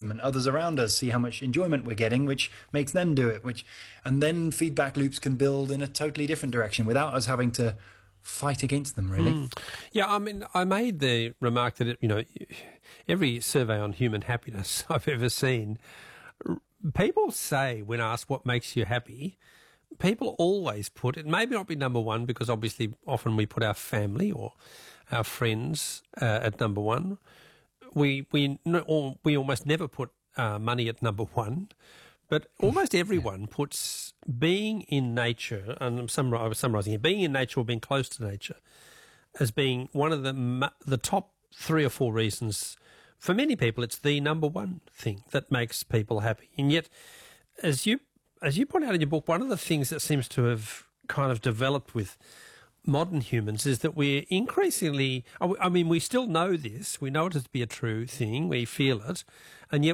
them, and others around us see how much enjoyment we're getting, which makes them do it, and then feedback loops can build in a totally different direction without us having to fight against them, really. Yeah, I mean, I made the remark that, every survey on human happiness I've ever seen, people say when asked what makes you happy, people always put, it may not be number one because obviously often we put our family or our friends at number one. We almost never put money at number one, but almost everyone puts being in nature, and I was summarising it, being in nature or being close to nature as being one of the top 3 or 4 reasons. For many people, it's the number one thing that makes people happy. And yet, as you point out in your book, one of the things that seems to have kind of developed with modern humans is that we're increasingly, I mean, we still know this, we know it to be a true thing, we feel it, and yet